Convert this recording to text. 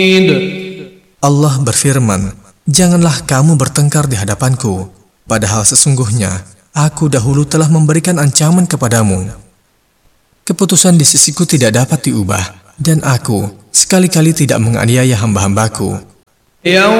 Allah berfirman, janganlah kamu bertengkar di hadapanku, padahal sesungguhnya aku dahulu telah memberikan ancaman kepadamu. Keputusan di sisiku tidak dapat diubah, dan aku sekali-kali tidak menganiaya hamba-hambaku.